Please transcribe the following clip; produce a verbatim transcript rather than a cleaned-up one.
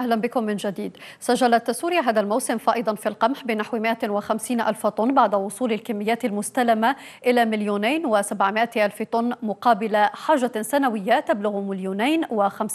أهلا بكم من جديد. سجلت سوريا هذا الموسم فائضا في القمح بنحو مئة وخمسين ألف طن بعد وصول الكميات المستلمة إلى مليونين وسبعمائة ألف طن، مقابل حاجة سنوية تبلغ مليونين وخمسين